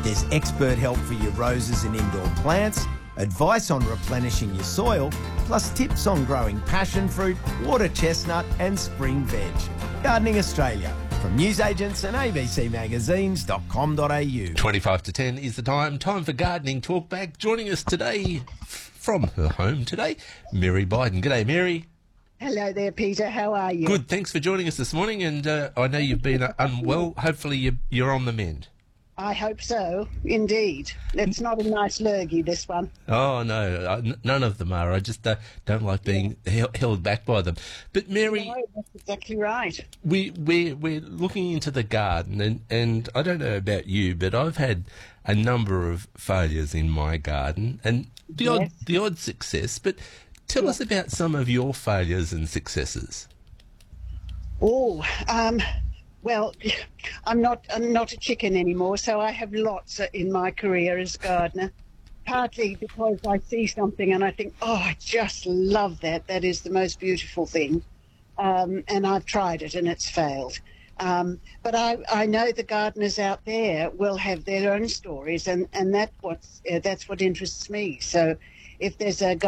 There's expert help for your roses and indoor plants, advice on replenishing your soil, plus tips on growing passion fruit, water chestnut and spring veg. Gardening Australia, from newsagents and abcmagazines.com.au. 25 to 10 is the time. Time for Gardening Talkback. Joining us today from her home today, Mary Biden. G'day, Mary. Hello there, Peter. How are you? Good. Thanks for joining us this morning. And I know you've been unwell. Hopefully you're on the mend. I hope so, indeed. It's not a nice lurgy, this one. Oh, no. None of them are. I just don't like being held back by them. But, Mary... No, that's exactly right. We're looking into the garden, and I don't know about you, but I've had a number of failures in my garden, and the odd success. But tell us about some of your failures and successes. Oh, well, I'm not a chicken anymore, so I have lots in my career as a gardener. Partly because I see something and I think, oh, I just love that. That is the most beautiful thing. And I've tried it and it's failed. But I know the gardeners out there will have their own stories, and that's what interests me. So if there's a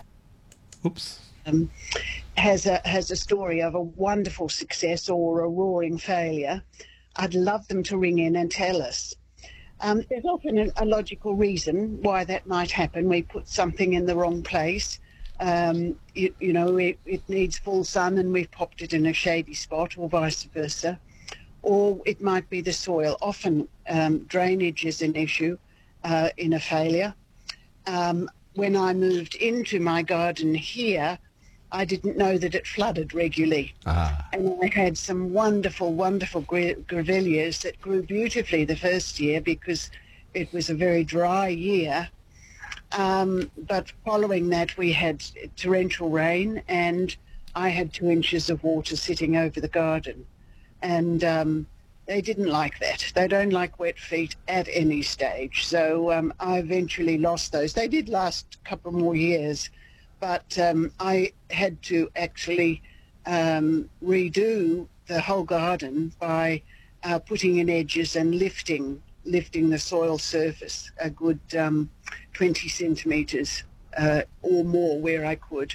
has a story of a wonderful success or a roaring failure, I'd love them to ring in and tell us. There's often a logical reason why that might happen. We put something in the wrong place. It needs full sun and we've popped it in a shady spot, or vice versa. Or it might be the soil. Often drainage is an issue in a failure. When I moved into my garden here, I didn't know that it flooded regularly. And I had some wonderful, wonderful grevilleas that grew beautifully the first year because it was a very dry year. But following that, we had torrential rain, and I had 2 inches of water sitting over the garden. And they didn't like that. They don't like wet feet at any stage. So I eventually lost those. They did last a couple more years, but I had to actually redo the whole garden by putting in edges and lifting the soil surface a good 20 centimetres or more where I could.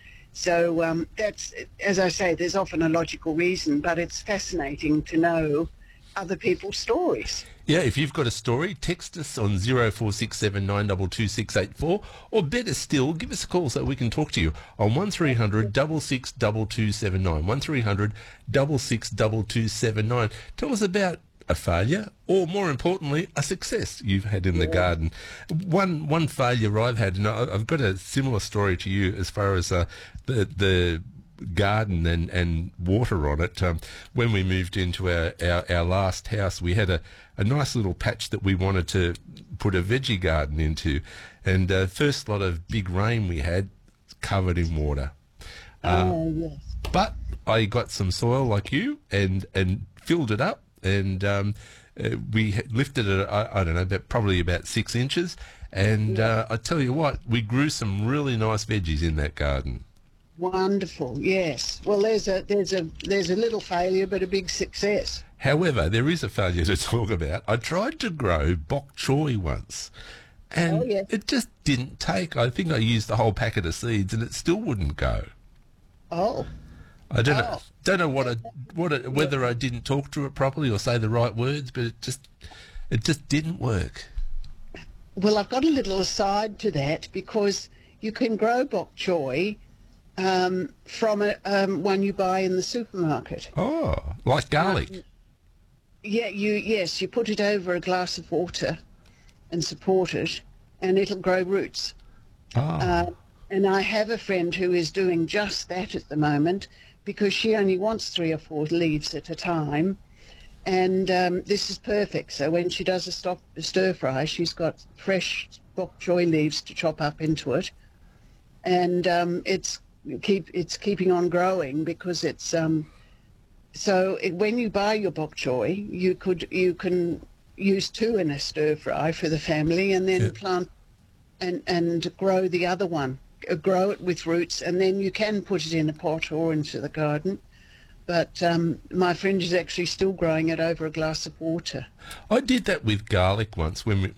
So that's, as I say, there's often a logical reason, but it's fascinating to know other people's stories. Yeah, if you've got a story, text us on 0467 922 684, or better still, give us a call so we can talk to you on 1300 66 2279, 1300 66 2279. Tell us about a failure, or more importantly, a success you've had in the garden. One failure I've had, and I've got a similar story to you as far as the garden and water on it. When we moved into our last house, we had a nice little patch that we wanted to put a veggie garden into, and first lot of big rain we had, covered in water. Yes. But I got some soil like you and filled it up, and we lifted it, I don't know, probably about 6 inches, and I tell you what, we grew some really nice veggies in that garden. Wonderful, yes. Well, there's a little failure, but a big success. However, there is a failure to talk about. I tried to grow bok choy once, and it just didn't take. I think I used the whole packet of seeds, and it still wouldn't go. Oh. I don't know whether I didn't talk to it properly or say the right words, but it just didn't work. Well, I've got a little aside to that, because you can grow bok choy from one you buy in the supermarket. Oh, like garlic. You put it over a glass of water and support it, and it'll grow roots. And I have a friend who is doing just that at the moment, because she only wants 3 or 4 leaves at a time, and this is perfect. So when she does a stir fry, she's got fresh bok choy leaves to chop up into it, and it's keeping on growing, because it's when you buy your bok choy, you can use 2 in a stir fry for the family, and then plant and grow the other one. Grow it with roots, and then you can put it in a pot or into the garden. But my friend is actually still growing it over a glass of water. I did that with garlic once when